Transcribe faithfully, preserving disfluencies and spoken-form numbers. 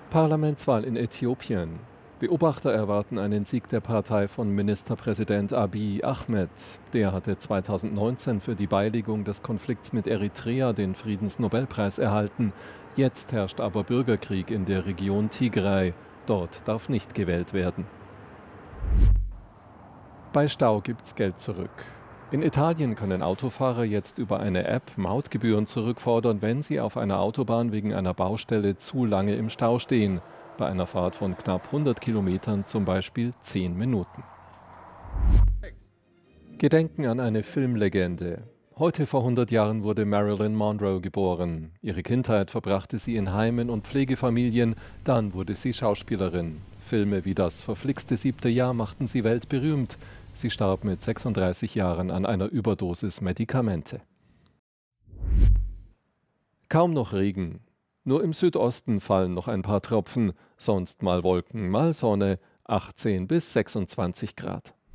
Parlamentswahl in Äthiopien. Beobachter erwarten einen Sieg der Partei von Ministerpräsident Abiy Ahmed. Der hatte zweitausendneunzehn für die Beilegung des Konflikts mit Eritrea den Friedensnobelpreis erhalten. Jetzt herrscht aber Bürgerkrieg in der Region Tigray. Dort darf nicht gewählt werden. Bei Stau gibt's Geld zurück. In Italien können Autofahrer jetzt über eine App Mautgebühren zurückfordern, wenn sie auf einer Autobahn wegen einer Baustelle zu lange im Stau stehen. Bei einer Fahrt von knapp hundert Kilometern zum Beispiel zehn Minuten. Gedenken an eine Filmlegende. Heute vor hundert Jahren wurde Marilyn Monroe geboren. Ihre Kindheit verbrachte sie in Heimen und Pflegefamilien, dann wurde sie Schauspielerin. Filme wie Das verflixte siebte Jahr machten sie weltberühmt. Sie starb mit sechsunddreißig Jahren an einer Überdosis Medikamente. Kaum noch Regen. Nur im Südosten fallen noch ein paar Tropfen, sonst mal Wolken, mal Sonne, achtzehn bis sechsundzwanzig Grad.